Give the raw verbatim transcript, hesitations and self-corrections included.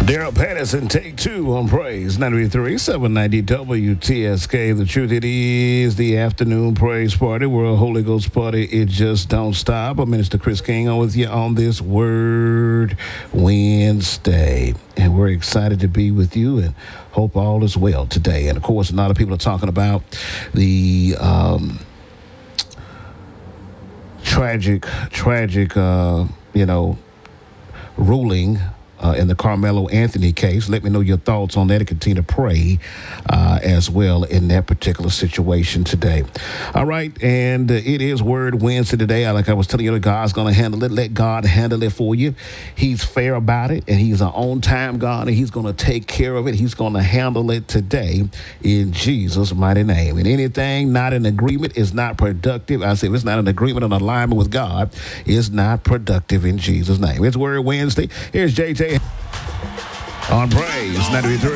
Daryl Patterson, take two on Praise ninety-three, seven ninety W T S K. The truth, it is the afternoon praise party, World Holy Ghost party. It just don't stop. I'm Minister Chris King on with you on this Word Wednesday. And we're excited to be with you and hope all is well today. And, of course, a lot of people are talking about the um, tragic, tragic, uh, you know, ruling Uh, in the Carmelo Anthony case. Let me know your thoughts on that and continue to pray uh, as well in that particular situation today. All right, and uh, it is Word Wednesday today. Like I was telling you, God's going to handle it. Let God handle it for you. He's fair about it, and he's an on-time God, and he's going to take care of it. He's going to handle it today in Jesus' mighty name. And anything not in agreement is not productive. I say if it's not in agreement and alignment with God, it's not productive in Jesus' name. It's Word Wednesday. Here's J J on Praise ninety-three.